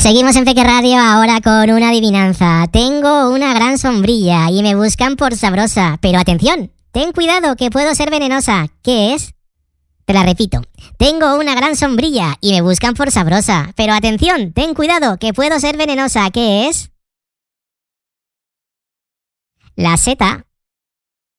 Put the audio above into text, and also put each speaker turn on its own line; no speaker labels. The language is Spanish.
Seguimos en Peque Radio ahora con una adivinanza. Tengo una gran sombrilla y me buscan por sabrosa. Pero atención, ten cuidado que puedo ser venenosa. ¿Qué es? Te la repito. Tengo una gran sombrilla y me buscan por sabrosa. Pero atención, ten cuidado que puedo ser venenosa. ¿Qué es? La seta.